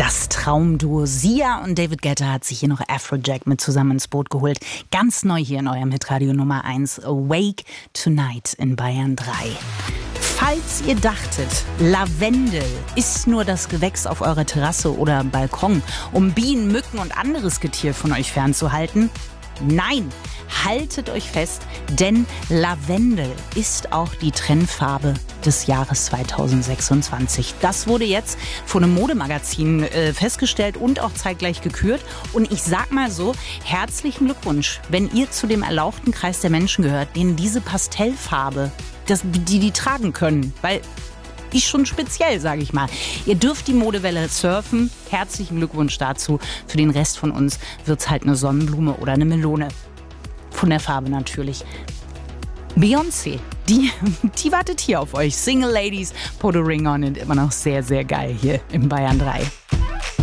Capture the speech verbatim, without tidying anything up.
Das Traumduo Sia und David Guetta hat sich hier noch Afrojack mit zusammen ins Boot geholt. Ganz neu hier in eurem Hitradio Nummer eins, Awake Tonight in Bayern drei. Falls ihr dachtet, Lavendel ist nur das Gewächs auf eurer Terrasse oder Balkon, um Bienen, Mücken und anderes Getier von euch fernzuhalten, nein, haltet euch fest, denn Lavendel ist auch die Trendfarbe des Jahres zweitausendsechsundzwanzig. Das wurde jetzt von einem Modemagazin äh, festgestellt und auch zeitgleich gekürt. Und ich sag mal so, herzlichen Glückwunsch, wenn ihr zu dem erlauchten Kreis der Menschen gehört, denen diese Pastellfarbe, das, die die tragen können, weil ist schon speziell, sage ich mal. Ihr dürft die Modewelle surfen. Herzlichen Glückwunsch dazu. Für den Rest von uns wird's halt eine Sonnenblume oder eine Melone. Von der Farbe natürlich. Beyoncé, die, die wartet hier auf euch. Single Ladies, put a ring on it. Immer noch sehr, sehr geil hier im Bayern drei.